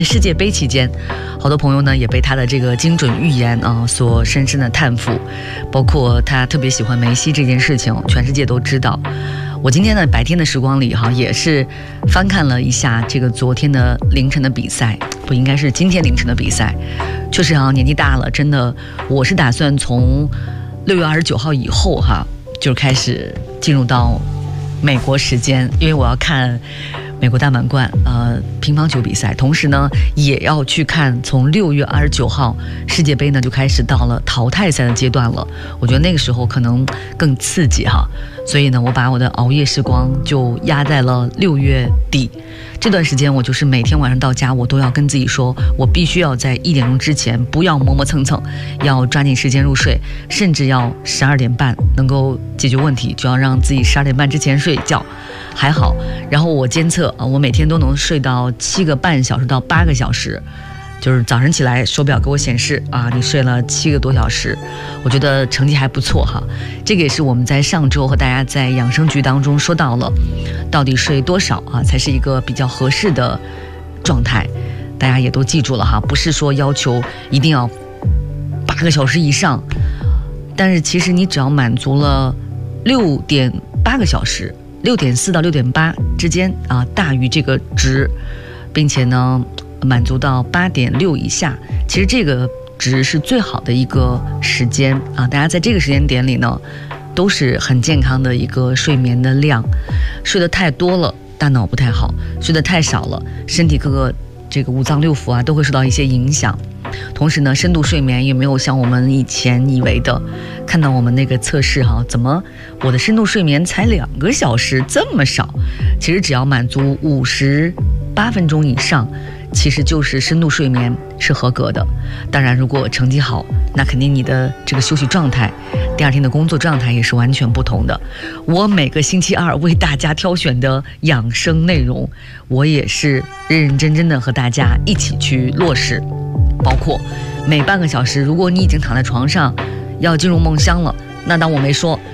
世界杯期间，好多朋友呢也被他的这个精准预言所深深的叹服，包括他特别喜欢梅西这件事情，全世界都知道。我今天呢白天的时光里也是翻看了一下这个昨天的凌晨的比赛，不应该是今天凌晨的比赛。确实年纪大了，真的我是打算从6月29号以后就开始进入到美国时间，因为我要看美国大满贯乒乓球比赛，同时呢也要去看从6月29号世界杯呢就开始到了淘汰赛的阶段了。我觉得那个时候可能更刺激所以呢我把我的熬夜时光就压在了6月底。这段时间我就是每天晚上到家，我都要跟自己说，我必须要在1点钟之前不要磨磨蹭蹭，要抓紧时间入睡，甚至要12点半能够解决问题，就要让自己12点半之前睡觉。还好，然后我监测我每天都能睡到7个半小时到8个小时，就是早晨起来手表给我显示你睡了7个多小时，我觉得成绩还不错这个也是我们在上周和大家在养生局当中说到了，到底睡多少才是一个比较合适的状态，大家也都记住了不是说要求一定要8个小时以上，但是其实你只要满足了6.8个小时，6.4到6.8之间大于这个值，并且呢满足到8.6以下，其实这个值是最好的一个时间大家在这个时间点里呢都是很健康的一个睡眠的量。睡得太多了大脑不太好，睡得太少了身体各个这个五脏六腑都会受到一些影响。同时呢深度睡眠也没有像我们以前以为的，看到我们那个测试怎么我的深度睡眠才2个小时这么少，其实只要满足58分钟以上，其实就是深度睡眠是合格的。当然如果成绩好，那肯定你的这个休息状态，第二天的工作状态也是完全不同的。我每个星期二为大家挑选的养生内容，我也是认认真真的和大家一起去落实，包括每半个小时，如果你已经躺在床上要进入梦乡了，那当我没说